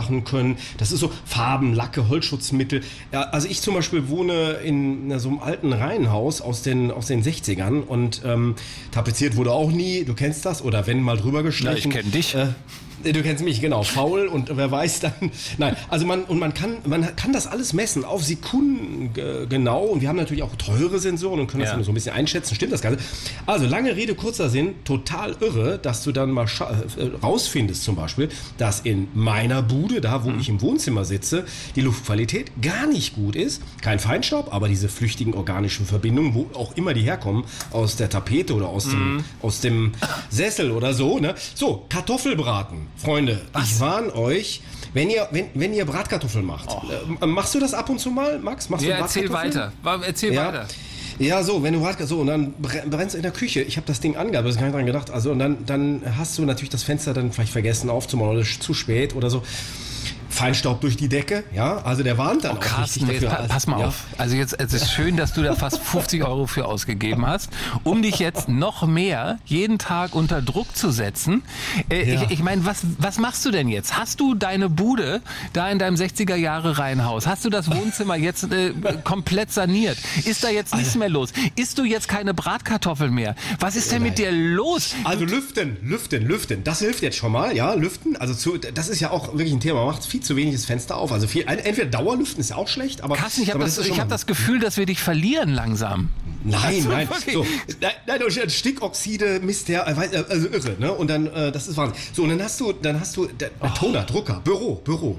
machen können. Das ist so Farben, Lacke, Holzschutzmittel. Ja, also ich zum Beispiel wohne in so einem alten Reihenhaus aus den 60ern und tapeziert wurde auch nie. Du kennst das? Oder wenn mal drüber gestrichen. Ja, ich kenne dich. Du kennst mich, genau, faul und wer weiß dann. Nein, also man kann das alles messen auf Sekunden genau und wir haben natürlich auch teure Sensoren und können das nur so ein bisschen einschätzen, stimmt das Ganze. Also lange Rede, kurzer Sinn, total irre, dass du dann mal rausfindest zum Beispiel, dass in meiner Bude, da wo ich im Wohnzimmer sitze, die Luftqualität gar nicht gut ist. Kein Feinstaub, aber diese flüchtigen organischen Verbindungen, wo auch immer die herkommen, aus der Tapete oder aus dem Sessel oder so, ne? So, Kartoffelbraten. Freunde, ich warne euch, wenn ihr Bratkartoffeln macht, machst du das ab und zu mal, Max? Machst du Bratkartoffeln? Erzähl weiter. Ja, so, wenn du so und dann brennst du in der Küche. Ich habe das Ding angehabt, das habe ich gar nicht dran gedacht. Also und dann hast du natürlich das Fenster dann vielleicht vergessen aufzumachen oder zu spät oder so. Feinstaub durch die Decke, ja, also der warnt dann auch Carsten, richtig dafür. Pass mal auf, also jetzt, es ist schön, dass du da fast 50 Euro für ausgegeben hast, um dich jetzt noch mehr jeden Tag unter Druck zu setzen. Ich meine, was machst du denn jetzt? Hast du deine Bude da in deinem 60er-Jahre-Reihenhaus, hast du das Wohnzimmer jetzt komplett saniert? Ist da jetzt nichts mehr los? Isst du jetzt keine Bratkartoffeln mehr? Was ist denn mit dir los? Also lüften, das hilft jetzt schon mal, ja, lüften, also das ist ja auch wirklich ein Thema, man macht viel zu wenig das Fenster auf. Also entweder Dauerlüften ist auch schlecht, aber Carsten, ich habe das Gefühl, dass wir dich verlieren langsam. Nein. So, nein, Stickoxide, Mist, also irre, ne? Und dann, das ist Wahnsinn. So, und dann hast du Toner, Drucker, Büro,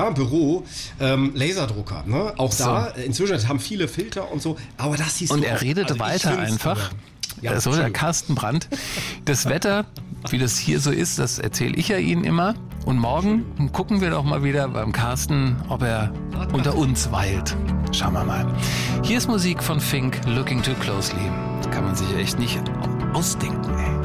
Laserdrucker, ne? Auch da, inzwischen haben viele Filter und so, aber das siehst du. Und er redet weiter einfach. Ja, so der Carsten Brandt. Das Wetter, wie das hier so ist, das erzähle ich ja Ihnen immer. Und morgen gucken wir doch mal wieder beim Carsten, ob er unter uns weilt. Schauen wir mal. Hier ist Musik von Fink, Looking Too Closely. Das kann man sich echt nicht ausdenken, ey.